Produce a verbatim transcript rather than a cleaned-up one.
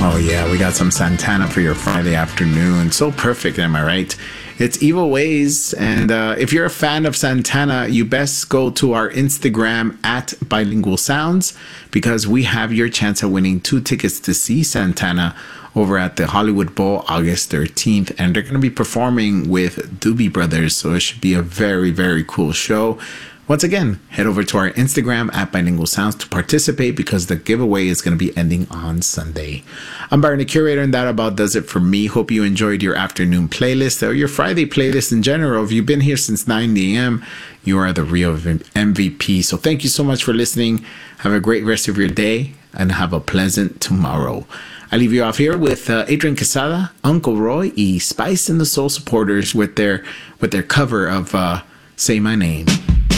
Oh yeah, we got some Santana for your Friday afternoon. So perfect, am I right? It's Evil Ways, and uh, if you're a fan of Santana, you best go to our Instagram at Bilingual Sounds, because we have your chance at winning two tickets to see Santana over at the Hollywood Bowl August thirteenth, and they're going to be performing with Doobie Brothers, so it should be a very, very cool show. Once again, head over to our Instagram at Bilingual Sounds to participate, because the giveaway is going to be ending on Sunday. I'm Byron, the curator, and that about does it for me. Hope you enjoyed your afternoon playlist or your Friday playlist in general. If you've been here since nine a.m., you are the real M V P. So thank you so much for listening. Have a great rest of your day and have a pleasant tomorrow. I leave you off here with uh, Adrian Quesada, Uncle Roy, y Spice and the Soul Supporters with their with their cover of uh, Say My Name.